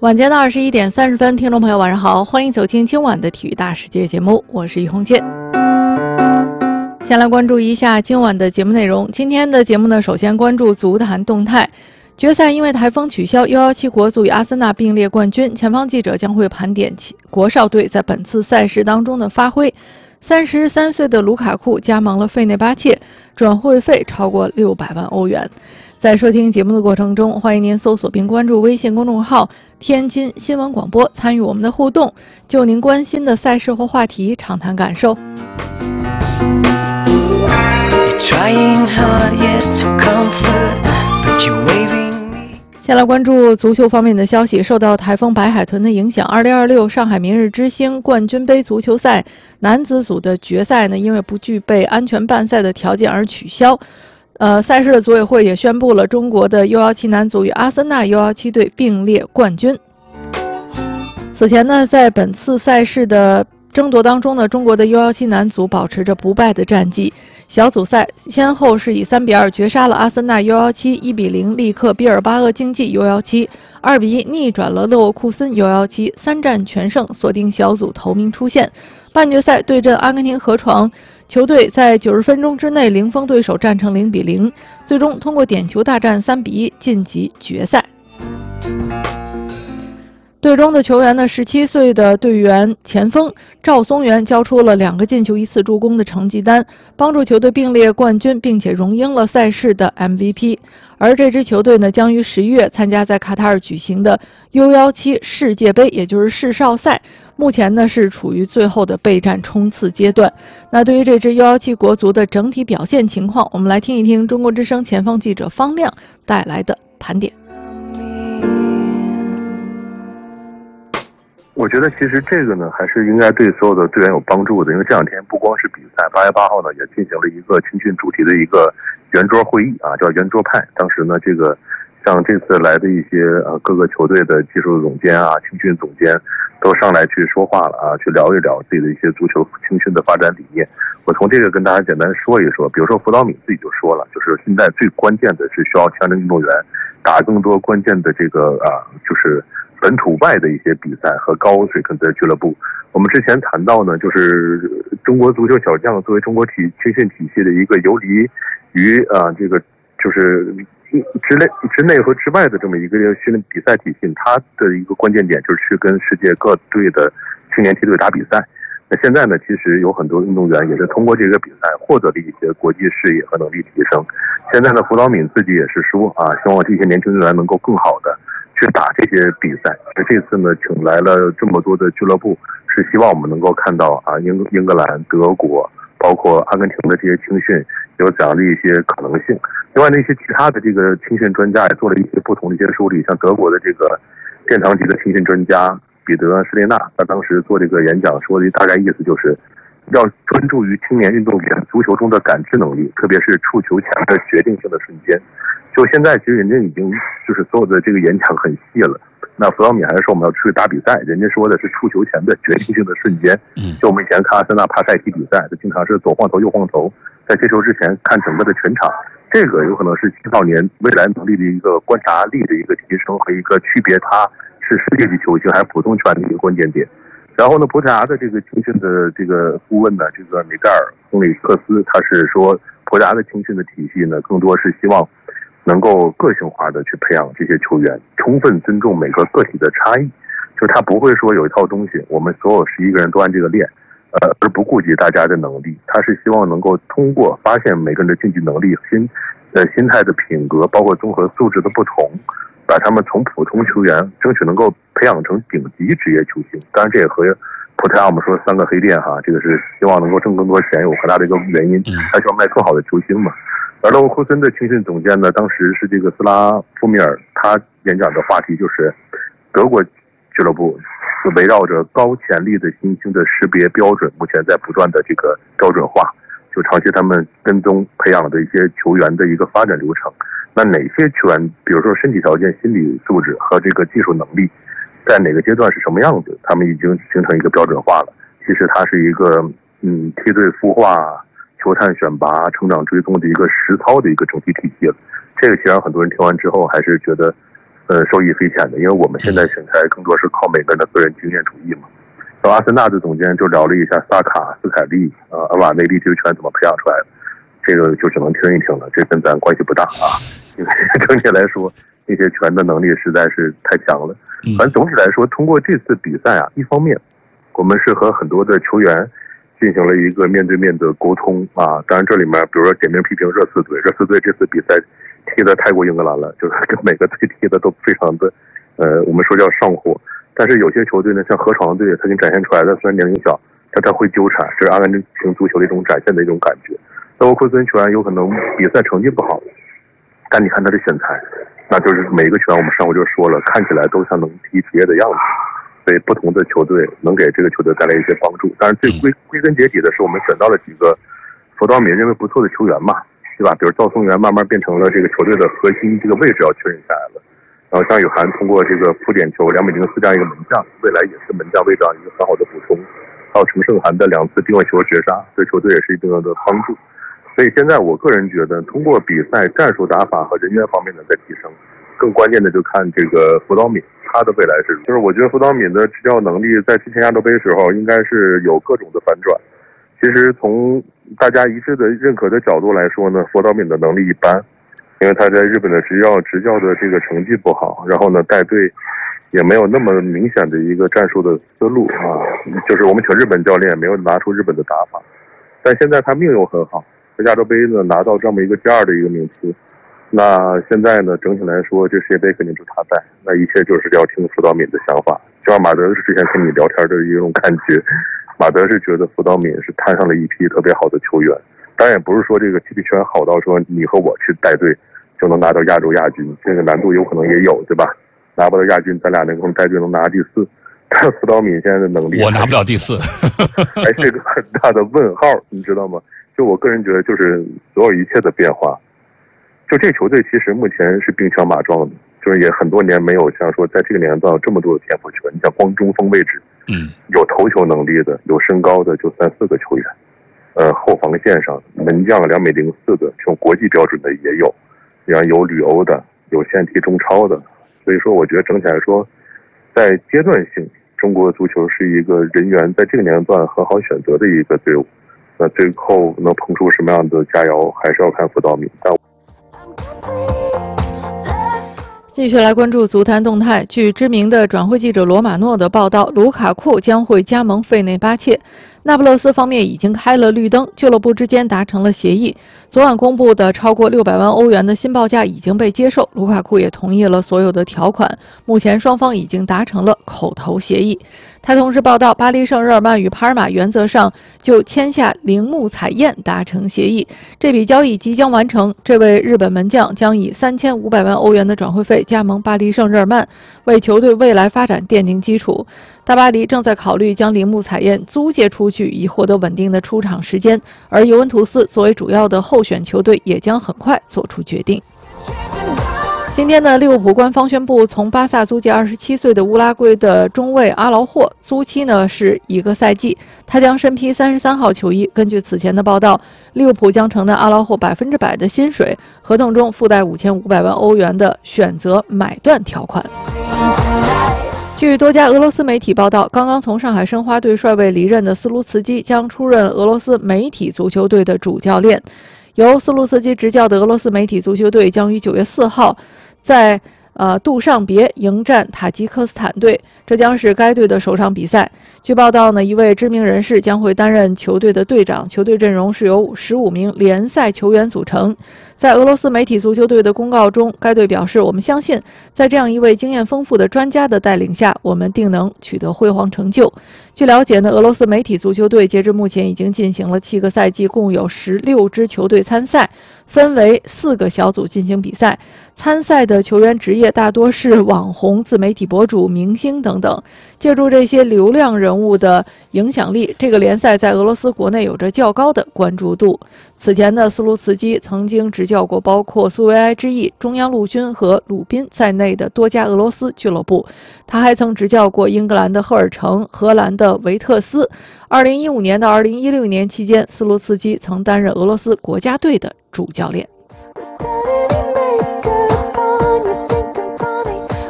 晚间的21:30，听众朋友晚上好，欢迎走进今晚的体育大世界节目，我是于红健。先来关注一下今晚的节目内容。今天的节目呢，首先关注足坛动态。决赛因为台风取消，U17国足与阿森纳并列冠军。前方记者将会盘点国少队在本次赛事当中的发挥。33岁的卢卡库加盟了费内巴切，转会费超过600万欧元。在收听节目的过程中，欢迎您搜索并关注微信公众号天津新闻广播，参与我们的互动，就您关心的赛事或话题畅谈感受。先来关注足球方面的消息。受到台风白海豚的影响，2026上海明日之星冠军杯足球赛男子组的决赛呢，因为不具备安全办赛的条件而取消。赛事的组委会也宣布了中国的 U17男足与阿森纳 U17队并列冠军。此前呢，在本次赛事的争夺当中呢，中国的 U17男足保持着不败的战绩。小组赛先后是以3-2绝杀了阿森纳 U17，1-0力克毕尔巴鄂竞技 U17，2-1逆转了勒沃库森 U17，3战全胜，锁定小组头名出线。半决赛对阵阿根廷河床，球队在90分钟之内零封对手，战成0-0，最终通过点球大战3-1晋级决赛。队中的球员呢，17岁的队员前锋赵松元交出了2个进球1次助攻的成绩单，帮助球队并列冠军，并且荣膺了赛事的 MVP。而这支球队呢，将于11月参加在卡塔尔举行的 U17世界杯，也就是世少赛。目前呢是处于最后的备战冲刺阶段。那对于这支 U17国足的整体表现情况，我们来听一听中国之声前方记者方亮带来的盘点。 我觉得其实这个呢，还是应该对所有的队员有帮助的，因为这2天不光是比赛，8月8号呢也进行了一个青训主题的一个圆桌会议啊，叫圆桌派。当时呢，这个像这次来的一些各个球队的技术总监啊、青训总监都上来去说话了啊，去聊一聊自己的一些足球青训的发展理念。我从这个跟大家简单说一说，比如说辅导敏自己就说了，就是现在最关键的是需要强征运动员打更多关键的这个就是本土外的一些比赛和高水平的俱乐部。我们之前谈到呢，就是中国足球小将作为中国青训体系的一个游离于这个就是之内和之外的这么一个训练比赛体系，它的一个关键点就是去跟世界各队的青年梯队打比赛。那现在呢，其实有很多运动员也是通过这个比赛获得了一些国际视野和能力提升。现在呢，辅导敏自己也是说希望这些年轻运动员能够更好的去打这些比赛。这次呢，请来了这么多的俱乐部，是希望我们能够看到英格兰、德国，包括阿根廷的这些青训有这样的一些可能性。另外呢，一些其他的这个青训专家也做了一些不同的一些梳理，像德国的这个殿堂级的青训专家彼得施列纳，他当时做这个演讲说的大概意思就是要专注于青年运动员足球中的感知能力，特别是触球前的决定性的瞬间。就现在其实人家已经就是所有的这个演讲很细了，那辅导敏还是说我们要出去打比赛，人家说的是触球前的决定性的瞬间。就我们以前看阿森纳帕塞提比赛，就经常是左晃头右晃头，在接球之前看整个的全场，这个有可能是青少年未来能力的一个观察力的一个提升和一个区别他是世界级球星还是普通球员的一个关键点。然后呢，葡萄牙的这个青训的这个顾问呢，这个米盖尔·亨里克斯，他是说葡萄牙的青训的体系呢，更多是希望能够个性化的去培养这些球员，充分尊重每个个体的差异。就是他不会说有一套东西，我们所有11个人都按这个练，而不顾及大家的能力。他是希望能够通过发现每个人的竞技能力、心态的品格，包括综合素质的不同，把他们从普通球员争取能够培养成顶级职业球星。当然这也和葡萄牙我们说3个黑店这个是希望能够挣更多钱有很大的一个原因，他需要卖更好的球星嘛。而勒沃库森的青训总监呢，当时是这个斯拉夫米尔，他演讲的话题就是德国俱乐部围绕着高潜力的新星的识别标准，目前在不断的这个标准化，就长期他们跟踪培养的一些球员的一个发展流程。那哪些球员，比如说身体条件、心理素质和这个技术能力，在哪个阶段是什么样子，他们已经形成一个标准化了。其实它是一个梯队孵化、球探选拔、成长追踪的一个实操的一个整体体系了。这个其实很多人听完之后还是觉得受益匪浅的，因为我们现在选材更多是靠每个人的个人经验主义嘛。然后阿森纳的总监就聊了一下萨卡、斯凯利、恩瓦内利这个球员怎么培养出来的，这个就只能听一听了，这跟咱关系不大啊。因为整体来说，那些球员的能力实在是太强了。反正总体来说，通过这次比赛啊，一方面我们是和很多的球员进行了一个面对面的沟通啊。当然这里面比如说点名批评热刺队这次比赛踢得太过英格兰了，就是跟每个队踢的都非常的我们说叫上火。但是有些球队呢，像河床队，它已经展现出来的，虽然年龄小，但它会纠缠，这是阿根廷足球的一种展现的一种感觉。勒沃库森球员有可能比赛成绩不好，但你看他的选材，那就是每一个球员，我们上回就说了，看起来都像能踢职业的样子。所以不同的球队能给这个球队带来一些帮助。当然，最归根结底的是，我们选到了几个佛道米认为不错的球员嘛，对吧？比如赵松元慢慢变成了这个球队的核心，这个位置要确认下来了。然后张雨涵通过这个扑点球2-0这样一个门将，未来也是门将位置上一个很好的补充。还有陈胜涵的2次定位球绝杀，对球队也是一定的帮助。所以现在我个人觉得，通过比赛战术打法和人员方面的在提升，更关键的就看这个辅导敏他的未来是，就是我觉得辅导敏的执教能力在之前亚洲杯时候应该是有各种的反转。其实从大家一致的认可的角度来说呢，辅导敏的能力一般，因为他在日本的执教的这个成绩不好，然后呢带队也没有那么明显的一个战术的思路啊，就是我们请日本教练没有拿出日本的打法，但现在他命又很好，在亚洲杯呢拿到这么一个第2的一个名次。那现在呢，整体来说，这世界杯肯定是他带，那一切就是要听辅导敏的想法。就像马德之前跟你聊天的一种感觉，马德是觉得辅导敏是摊上了一批特别好的球员，当然也不是说这个踢球员好到说你和我去带队就能拿到亚洲亚军，这个难度有可能也有，对吧？拿不到亚军，咱俩能带队能拿第4，但辅导敏现在的能力， 我拿不了第4， 还是一个很大的问号，你知道吗？就我个人觉得，就是所有一切的变化。就这球队其实目前是兵强马壮的，就是也很多年没有像说在这个年龄段有这么多的天赋球员。你像光中锋位置，有头球能力的，有身高的就3-4个球员，后防线上门将2.04的，这种国际标准的也有，然后有旅欧的，有现踢中超的。所以说，我觉得整体来说，在阶段性，中国足球是一个人员在这个年龄段很好选择的一个队伍。那最后能捧出什么样的佳肴，还是要看辅导敏。 继续来关注足坛动态。据知名的转会记者罗马诺的报道，卢卡库将会加盟费内巴切。那不勒斯方面已经开了绿灯，俱乐部之间达成了协议。昨晚公布的超过600万欧元的新报价已经被接受，卢卡库也同意了所有的条款。目前双方已经达成了口头协议。他同时报道，巴黎圣日耳曼与帕尔马原则上就签下铃木彩彦达成协议，这笔交易即将完成。这位日本门将将以3500万欧元的转会费加盟巴黎圣日耳曼，为球队未来发展奠定基础。大巴黎正在考虑将铃木彩彦租借出去，以获得稳定的出场时间，而尤文图斯作为主要的候选球队也将很快做出决定。今天的利物浦官方宣布，从巴萨租借27岁的乌拉圭的中卫阿劳霍，租期呢是1个赛季，他将身披33号球衣。根据此前的报道，利物浦将承担阿劳霍100%的薪水，合同中附带5500万欧元的选择买断条款。据多家俄罗斯媒体报道，刚刚从上海申花队帅位离任的斯卢茨基将出任俄罗斯媒体足球队的主教练。由斯卢茨基执教的俄罗斯媒体足球队将于9月4号在杜尚别迎战塔吉克斯坦队，这将是该队的首场比赛。据报道呢，一位知名人士将会担任球队的队长，球队阵容是由15名联赛球员组成。在俄罗斯媒体足球队的公告中，该队表示，我们相信在这样一位经验丰富的专家的带领下，我们定能取得辉煌成就。据了解呢，俄罗斯媒体足球队截至目前已经进行了7个赛季，共有16支球队参赛，分为4个小组进行比赛。参赛的球员职业大多是网红、自媒体博主、明星等等。借助这些流量人物的影响力，这个联赛在俄罗斯国内有着较高的关注度。此前的斯卢茨基曾经执教过包括苏维埃之翼、中央陆军和鲁宾在内的多家俄罗斯俱乐部。他还曾执教过英格兰的赫尔城、荷兰的维特斯。2015年到2016年期间，斯卢茨基曾担任俄罗斯国家队的主教练。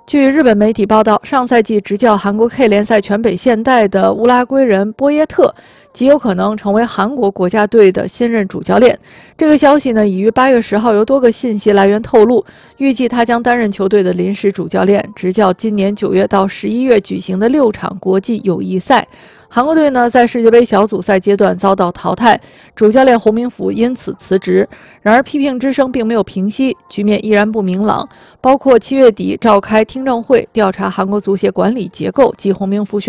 据日本媒体报道，上赛季执教韩国 K 联赛全北现代的乌拉圭人波耶特极有可能成为韩国国家队的新任主教练。这个消息呢，已于8月10号由多个信息来源透露，预计他将担任球队的临时主教练，执教今年9月到11月举行的6场国际友谊赛。韩国队呢，在世界杯小组赛阶段遭到淘汰，主教练洪明甫因此辞职。然而，批评之声并没有平息，局面依然不明朗。包括7月底召开听证会，调查韩国足协管理结构及洪明甫选